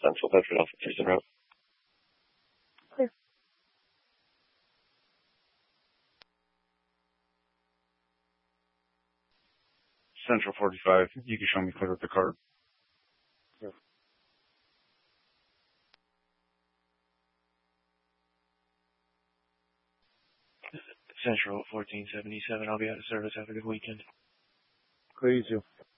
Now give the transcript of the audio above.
Central Bedford Alpha Houston route. Clear. Central 45, you can show me clear with the cart. Yeah. Central 1477, I'll be out of service after the weekend. Clear, you too.